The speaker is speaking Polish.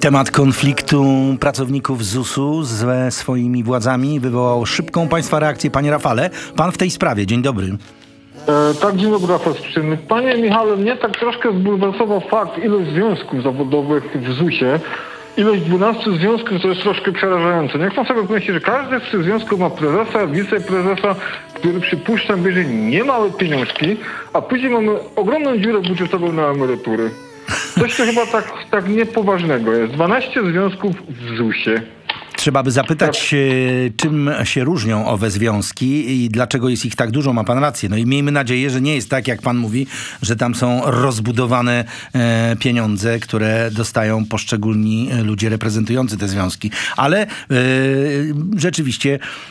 Temat konfliktu pracowników ZUS-u ze swoimi władzami wywołał szybką państwa reakcję. Panie Rafale, pan w tej sprawie. Dzień dobry. Tak, dzień dobry, Rafał Strzyżny. Panie Michale, mnie tak troszkę zbulwersował fakt ilość związków zawodowych w ZUS-ie. Ilość 12 związków to jest troszkę przerażające. Niech pan sobie pomyśli, że każdy z tych związków ma prezesa, wiceprezesa, który przypuszczam bierze niemałe pieniążki, a później mamy ogromną dziurę budżetową na emerytury. Coś to chyba tak niepoważnego jest. 12 związków w ZUS-ie. Trzeba by zapytać, czym się różnią owe związki i dlaczego jest ich tak dużo. Ma pan rację. No i miejmy nadzieję, że nie jest tak, jak pan mówi, że tam są rozbudowane pieniądze, które dostają poszczególni ludzie reprezentujący te związki. Ale rzeczywiście